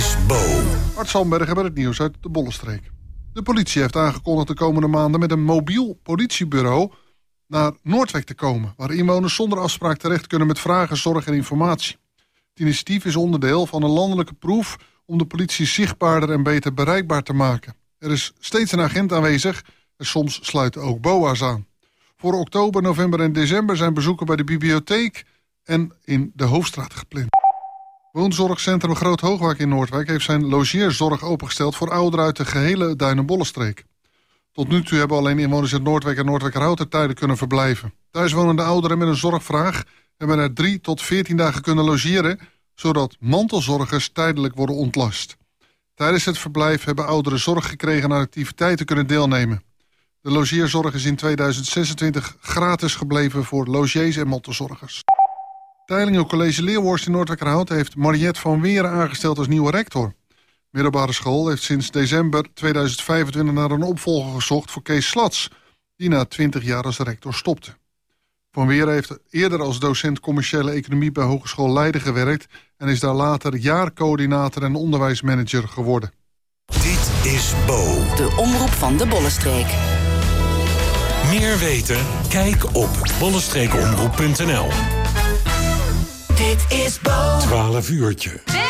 is Bo. Art Zandbergen met het nieuws uit de Bollenstreek. De politie heeft aangekondigd de komende maanden met een mobiel politiebureau naar Noordwijk te komen, waar inwoners zonder afspraak terecht kunnen met vragen, zorg en informatie. Het initiatief is onderdeel van een landelijke proef om de politie zichtbaarder en beter bereikbaar te maken. Er is steeds een agent aanwezig en soms sluiten ook BOA's aan. Voor oktober, november en december zijn bezoeken bij de bibliotheek en in de Hoofdstraat gepland. Woonzorgcentrum Groot Hoogwijk in Noordwijk heeft zijn logeerzorg opengesteld voor ouderen uit de gehele Duinen-Bollenstreek. Tot nu toe hebben alleen inwoners uit Noordwijk en Noordwijkerhout er tijden kunnen verblijven. Thuiswonende ouderen met een zorgvraag hebben er 3 tot 14 dagen kunnen logeren, zodat mantelzorgers tijdelijk worden ontlast. Tijdens het verblijf hebben ouderen zorg gekregen en aan activiteiten kunnen deelnemen. De logeerzorg is in 2026 gratis gebleven voor logiers en mantelzorgers. Teylingen College Leeuwhorst in Noordwijkerhout heeft Mariette van Weeren aangesteld als nieuwe rector. Middelbare school heeft sinds december 2025 naar een opvolger gezocht voor Kees Slats, die na 20 jaar als rector stopte. Van Weeren heeft eerder als docent commerciële economie bij Hogeschool Leiden gewerkt en is daar later jaarcoördinator en onderwijsmanager geworden. Dit is Bo. De omroep van de Bollenstreek. Meer weten? Kijk op bollenstreekomroep.nl. Dit is Bo. 12 uurtje.